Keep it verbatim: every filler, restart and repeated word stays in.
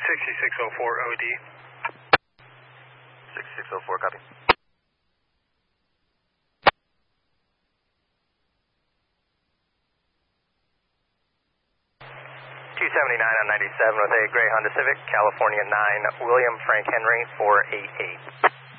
sixty-six oh four O D. sixty-six oh four, copy. two seventy-nine on ninety-seven with a gray Honda Civic, California nine, William Frank Henry, four eight eight.